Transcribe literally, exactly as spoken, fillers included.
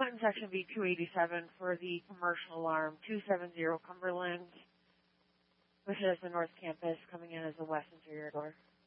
Quentin section B two eighty-seven for the commercial alarm, two seven zero Cumberland, which is the north campus, coming in as the west interior door.